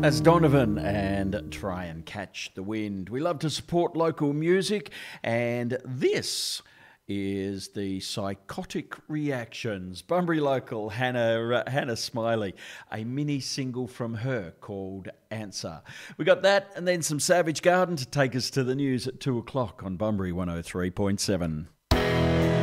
That's Donovan and Try and Catch the Wind. We love to support local music, and this is the Psychotic Reactions. Bunbury local Hannah Smiley, a mini single from her called Answer. We got that and then some Savage Garden to take us to the news at 2 o'clock on Bunbury 103.7.